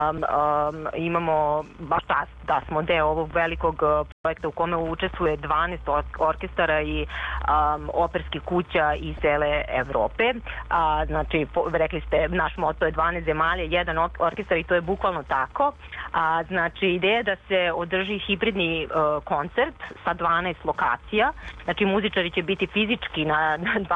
imamo baš čast da smo deo ovog velikog projekta u kome učestvuje 12 orkestara i operskih kuća iz cele Evrope. Znači, rekli ste, naš moto je 12 zemalja, jedan orkestar i to je bukvalno tako. Znači, ideja je da se održi hibridni koncert sa 12 lokacija. Znači, muzičari će biti fizički na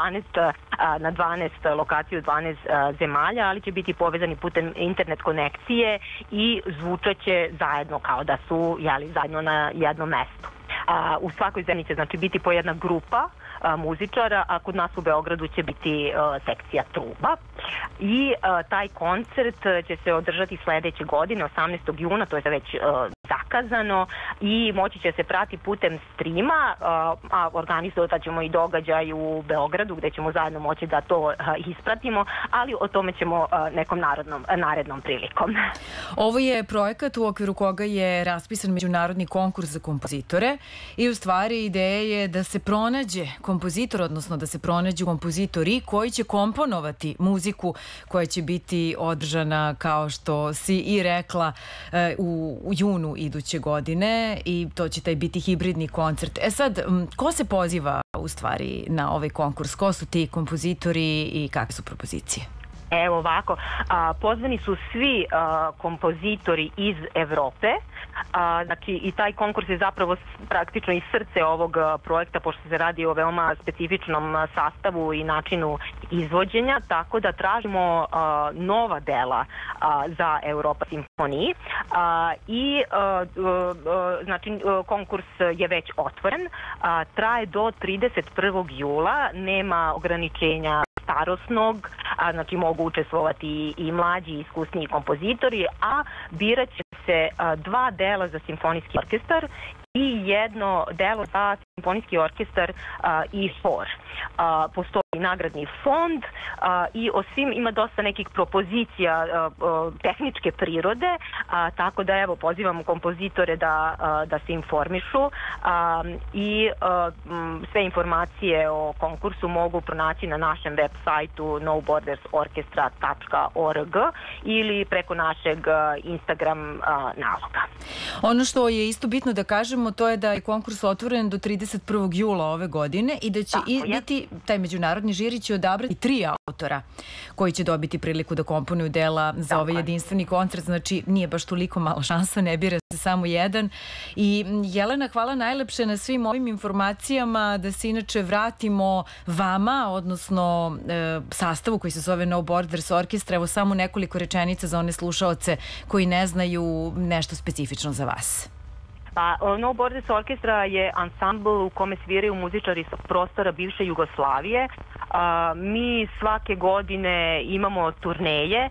12 lokacija u 12 zemalja, ali će biti povezani putem internet konekcije i zvučaće zajedno kao da su zajedno na jednom mestu. U svakoj zemlji će znači biti po jedna grupa muzičara, a kod nas u Beogradu će biti sekcija truba. I taj koncert će se održati sledeće godine, 18. juna, to je već zakazano i moći će se prati putem streama, a organizovat ćemo i događaj u Beogradu gde ćemo zajedno moći da to ispratimo, ali o tome ćemo nekom narednom prilikom. Ovo je projekat u okviru koga je raspisan međunarodni konkurs za kompozitore i u stvari ideja je da se pronađe kompozitor, odnosno da se pronađu kompozitori koji će komponovati muziku koja će biti održana, kao što si i rekla, u junu iduće godine i to će taj biti hibridni koncert. Sad, ko se poziva u stvari na ovaj konkurs? Ko su ti kompozitori i kakve su propozicije? Evo ovako, pozvani su svi kompozitori iz Evrope, znači i taj konkurs je zapravo praktično i srce ovog projekta, pošto se radi o veoma specifičnom sastavu i načinu izvođenja, tako da tražimo nova dela za Europa Simfoniji i znači konkurs je već otvoren, traje do 31. jula, nema ograničenja starosnog, znači mogu učestvovati i mlađi i iskusniji kompozitori, a birat će se 2 dela za simfonijski orkestar i jedno delo za simfonijski orkestar i hor. Postoji nagradni fond i osim ima dosta nekih propozicija tehničke prirode, tako da evo pozivamo kompozitore da se informišu i sve informacije o konkursu mogu pronaći na našem web sajtu nobordersorchestra.org ili preko našeg Instagram naloga. Ono što je isto bitno da kažemo, to je da je konkurs otvoren do 31. jula ove godine i da će biti, taj međunarodni žiri će odabrati 3 autora koji će dobiti priliku da komponuju dela za ovaj jedinstveni koncert, znači nije baš toliko mala šansa, ne bira se samo jedan. I Jelena, hvala najlepše na svim ovim informacijama, da se inače vratimo vama, odnosno sastavu koji se zove No Borders Orchestra. Evo samo nekoliko rečenica za one slušaoce koji ne znaju nešto specifično za vas. Pa, No Borders Orchestra je ansambl u kome sviraju muzičari sa prostora bivše Jugoslavije. Mi svake godine imamo turneje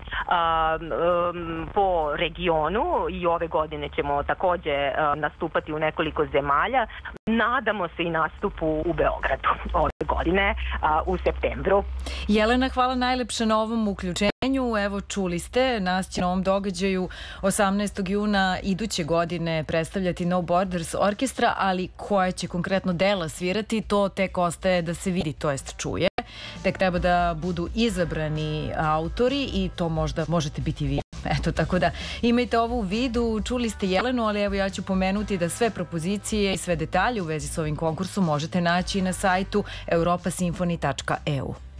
po regionu i ove godine ćemo takođe nastupati u nekoliko zemalja. Nadamo se i nastupu u Beogradu ove godine u septembru. Jelena, hvala najlepše na ovom uključenju. Evo, čuli ste, nas će na ovom događaju 18. juna iduće godine predstavljati No Borders Orchestra, ali koja će konkretno dela svirati, to tek ostaje da se vidi, to jest čuje. Tek treba da budu izabrani autori i to možda možete biti vi. Eto, tako da imajte ovo u vidu. Čuli ste Jelenu, ali evo ja ću pomenuti da sve propozicije i sve detalje u vezi s ovim konkursom možete naći na sajtu europasimfoni.eu.